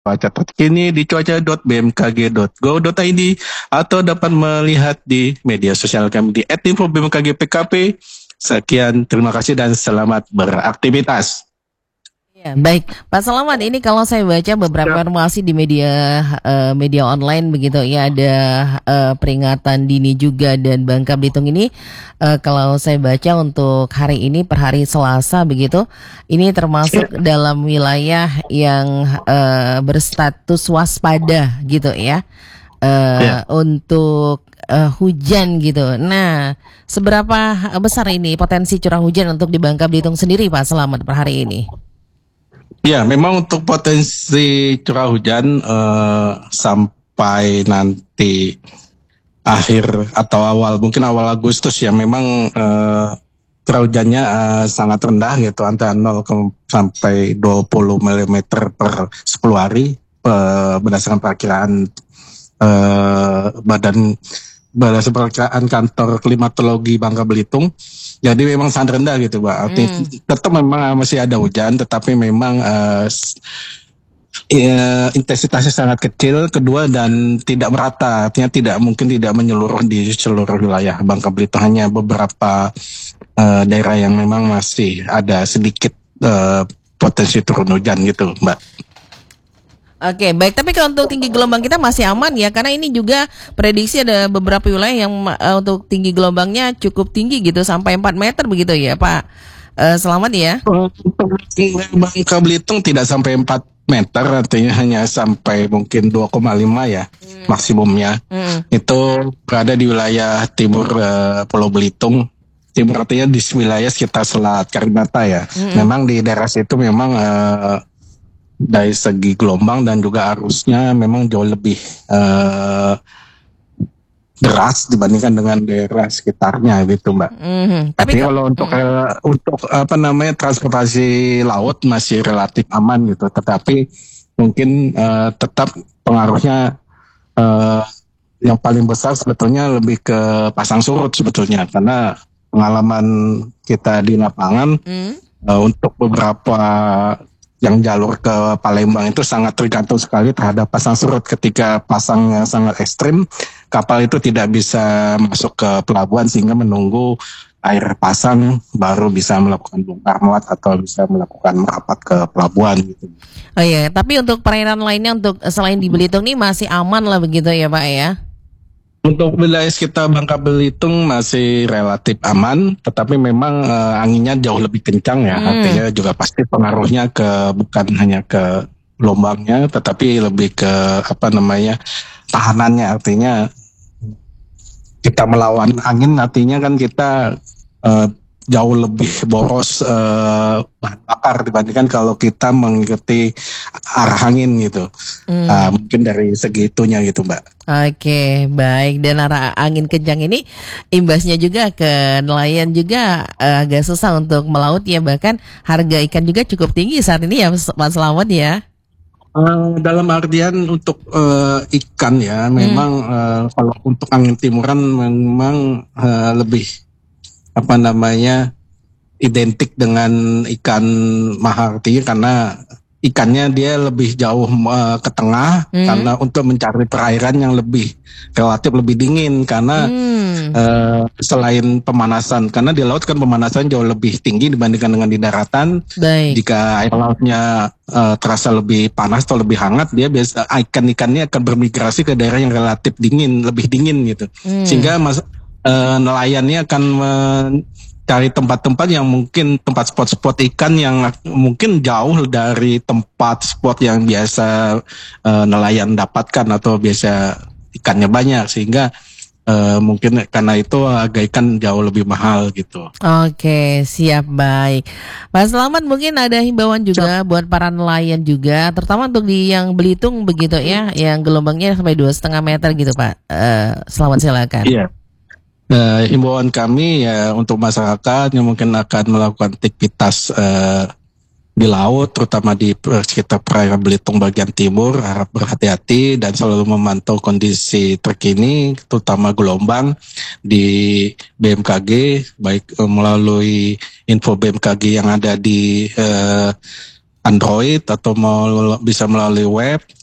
cuaca terkini di cuaca.bmkg.go.id atau dapat melihat di media sosial kami di @info_bmkg_pkp. Sekian, terima kasih dan selamat beraktivitas. Ya, baik, Pak Selamat. Ini kalau saya baca beberapa informasi di media online begitu ya, ada peringatan dini juga, dan Bangka Belitung ini kalau saya baca untuk hari ini per hari Selasa begitu, ini termasuk dalam wilayah yang berstatus waspada gitu ya, untuk hujan gitu. Nah, seberapa besar ini potensi curah hujan untuk di Bangka Belitung sendiri, Pak Selamat, per hari ini? Ya, memang untuk potensi curah hujan sampai nanti akhir atau mungkin awal Agustus ya, memang curah hujannya sangat rendah gitu, antara 0 sampai 20 mm per 10 hari berdasarkan perkiraan berdasarkan perkiraan kantor klimatologi Bangka Belitung. Jadi memang sangat rendah gitu, Mbak. Artinya tetap memang masih ada hujan, tetapi memang intensitasnya sangat kecil. Kedua, dan tidak merata. Artinya tidak menyeluruh di seluruh wilayah Bangka Belitung. Hanya beberapa daerah yang memang masih ada sedikit potensi turun hujan gitu, Mbak. Oke, baik. Tapi kalau untuk tinggi gelombang kita masih aman ya, karena ini juga prediksi ada beberapa wilayah yang untuk tinggi gelombangnya cukup tinggi gitu, sampai 4 meter begitu ya, Pak. Selamat ya. Untuk Bangka Belitung tidak sampai 4 meter, artinya hanya sampai mungkin 2,5 ya maksimumnya. Itu berada di wilayah timur Pulau Belitung. Timur artinya di wilayah sekitar Selat Karimata ya. Memang di daerah situ memang dari segi gelombang dan juga arusnya memang jauh lebih deras dibandingkan dengan daerah sekitarnya gitu, Mbak. Tapi kalau untuk transportasi laut masih relatif aman gitu, tetapi mungkin tetap pengaruhnya yang paling besar sebetulnya lebih ke pasang surut sebetulnya, karena pengalaman kita di lapangan untuk beberapa yang jalur ke Palembang itu sangat tergantung sekali terhadap pasang surut. Ketika pasangnya sangat ekstrim, kapal itu tidak bisa masuk ke pelabuhan sehingga menunggu air pasang baru bisa melakukan bongkar muat atau bisa melakukan merapat ke pelabuhan gitu. Oh iya, tapi untuk perairan lainnya untuk selain di Belitung ini masih aman lah begitu ya, Pak ya? Untuk wilayah sekitar Bangka Belitung masih relatif aman, tetapi memang anginnya jauh lebih kencang ya. Artinya juga pasti pengaruhnya bukan hanya ke gelombangnya, tetapi lebih ke tahanannya. Artinya kita melawan angin, artinya kan kita jauh lebih boros bahan bakar dibandingkan kalau kita mengikuti arah angin gitu. Mungkin dari segi itunya gitu, Mbak. Oke, baik. Dan arah angin kencang ini imbasnya juga ke nelayan juga agak susah untuk melaut ya, bahkan harga ikan juga cukup tinggi saat ini ya, Pak Selamat ya. Dalam artian untuk ikan ya, memang kalau untuk angin timuran memang lebih identik dengan ikan maharti, karena ikannya dia lebih jauh ke tengah karena untuk mencari perairan yang relatif lebih dingin, karena selain pemanasan, karena di laut kan pemanasan jauh lebih tinggi dibandingkan dengan di daratan. Jika air lautnya terasa lebih panas atau lebih hangat, dia ikan-ikannya akan bermigrasi ke daerah yang relatif lebih dingin gitu. Sehingga nelayannya akan cari tempat-tempat yang mungkin tempat spot-spot ikan yang mungkin jauh dari tempat spot yang biasa nelayan dapatkan atau biasa ikannya banyak, sehingga mungkin karena itu harga ikan jauh lebih mahal gitu. Oke, siap, baik. Pak Selamat, mungkin ada himbauan juga buat para nelayan juga, terutama untuk di yang Belitung begitu ya, yang gelombangnya sampai 2,5 meter gitu, Pak. Selamat, silakan. Iya. Himbauan kami ya untuk masyarakat yang mungkin akan melakukan aktivitas di laut, terutama di sekitar perairan Belitung bagian timur, harap berhati-hati dan selalu memantau kondisi terkini, terutama gelombang di BMKG, baik melalui info BMKG yang ada di Android atau bisa melalui web.